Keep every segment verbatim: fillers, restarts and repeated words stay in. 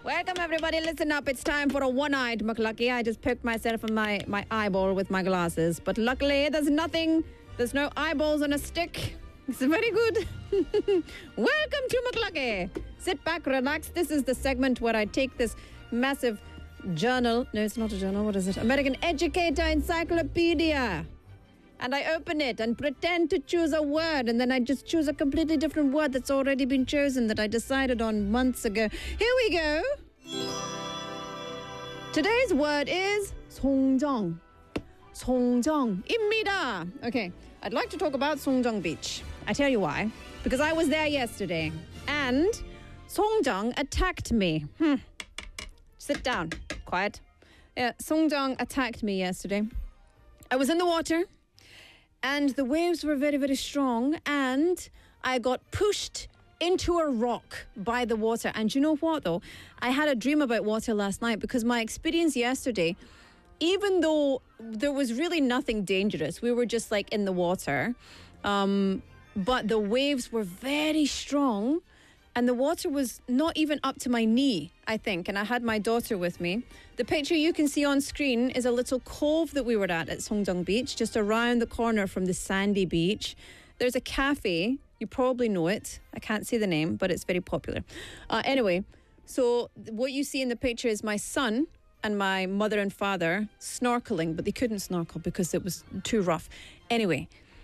Welcome everybody, listen up. It's time for a one-eyed McLucky. I just poked myself in my, my eyeball with my glasses. But luckily there's nothing, there's no eyeballs on a stick. It's very good. Welcome to McLucky. Sit back, relax. This is the segment where I take this massive journal. No, it's not a journal. What is it? American Educator Encyclopedia. And I open it and pretend to choose a word, and then I just choose a completely different word that's already been chosen that I decided on months ago. Here we go. Today's word is 송정. 송정입니다. Okay, I'd like to talk about Songjong Beach. I tell you why. Because I was there yesterday, and Songjong attacked me. Hmm. Sit down. Quiet. Yeah, Songjong attacked me yesterday. I was in the water. And the waves were very, very strong. And I got pushed into a rock by the water. And you know what, though? I had a dream about water last night because my experience yesterday, even though there was really nothing dangerous, we were just like in the water. Um, but the waves were very strong. And the water was not even up to my knee, I think. And I had my daughter with me. The picture you can see on screen is a little cove that we were at at Songjong Beach, just around the corner from the sandy beach. There's a cafe. You probably know it. I can't say the name, but it's very popular. Uh, anyway, so what you see in the picture is my son and my mother and father snorkeling, but they couldn't snorkel because it was too rough. Anyway,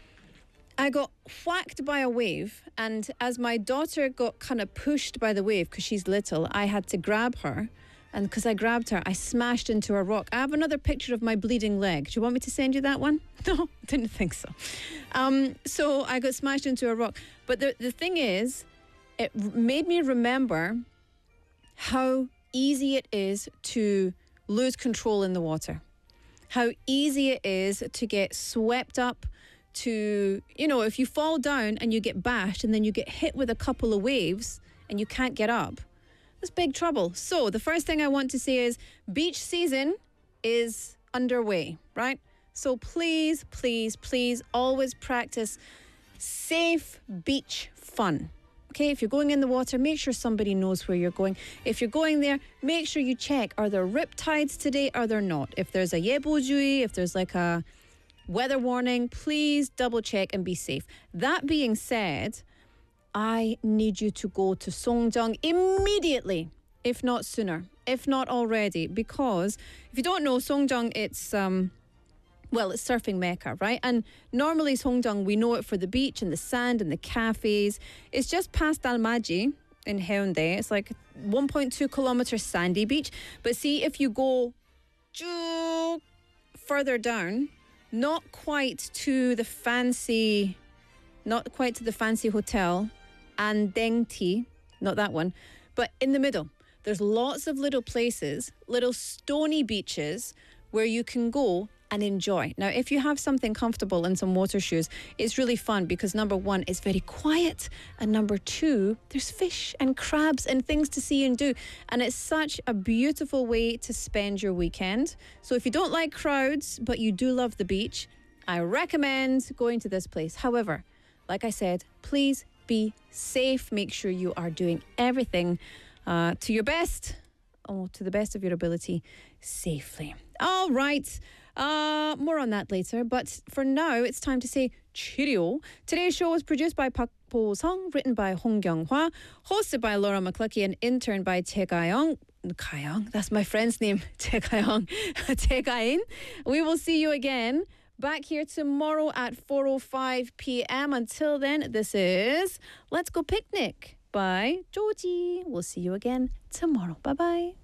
I got whacked by a wave, and as my daughter got kind of pushed by the wave because she's little, I had to grab her, and because I grabbed her, I smashed into a rock. I have another picture of my bleeding leg. Do you want me to send you that one? No, didn't think so. Um, so I got smashed into a rock. But the, the thing is, it made me remember how easy it is to lose control in the water, how easy it is to get swept up, to, you know, if you fall down and you get bashed and then you get hit with a couple of waves and you can't get up, that's big trouble. So the first thing I want to say is beach season is underway, right? So please, please, please always practice safe beach fun. Okay, if you're going in the water, make sure somebody knows where you're going. If you're going there, make sure you check, are there rip tides today? Are there not? If there's a 예보주의, if there's like a weather warning, please double check and be safe. That being said, I need you to go to Songjong immediately, if not sooner, if not already, because if you don't know, Songjong, it's, um, well, it's surfing mecca, right? And normally Songjong, we know it for the beach and the sand and the cafes. It's just past Almaty in Haeundae. It's like one point two kilometer sandy beach. But see, if you go further down, not quite to the fancy, not quite to the fancy hotel, Andengti, not that one, but in the middle, there's lots of little places, little stony beaches where you can go and enjoy. Now, if you have something comfortable and some water shoes, it's really fun because number one, it's very quiet, and number two, there's fish and crabs and things to see and do, and it's such a beautiful way to spend your weekend. So if you don't like crowds but you do love the beach, I recommend going to this place. However, like I said, please be safe. Make sure you are doing everything uh, to your best, or to the best of your ability, safely. All right. Uh, more on that later. But for now, it's time to say cheerio. Today's show was produced by Park Bo-sung, written by Hong Kyung-hwa, hosted by Laura McLucky, and interned by Tae Ga-young. Ga-young? That's my friend's name. Tae Ga-young. Tae Ga-in. We will see you again back here tomorrow at four oh five p.m. Until then, this is Let's Go Picnic by Joji. We'll see you again tomorrow. Bye-bye.